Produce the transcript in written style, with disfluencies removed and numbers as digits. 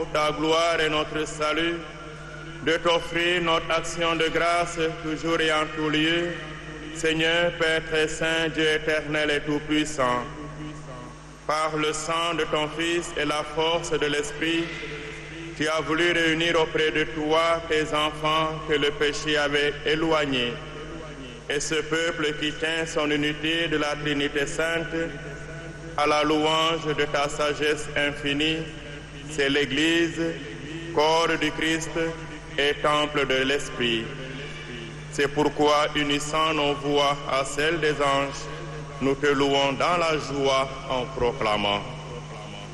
ta gloire et notre salut, de t'offrir notre action de grâce toujours et en tout lieu, Seigneur, Père très saint, Dieu éternel et tout-puissant. Par le sang de ton Fils et la force de l'Esprit, tu as voulu réunir auprès de toi tes enfants que le péché avait éloignés. Et ce peuple qui tient son unité de la Trinité Sainte, à la louange de ta sagesse infinie, c'est l'Église, corps du Christ et temple de l'Esprit. C'est pourquoi, unissant nos voix à celles des anges, nous te louons dans la joie en proclamant.